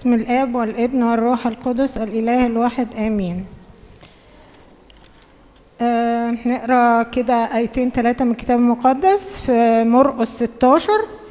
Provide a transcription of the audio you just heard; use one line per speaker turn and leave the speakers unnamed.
بسم الآب والابن والروح القدس الإله الواحد آمين. نقرأ كده آيتين 3 من الكتاب المقدس في مرقس 16.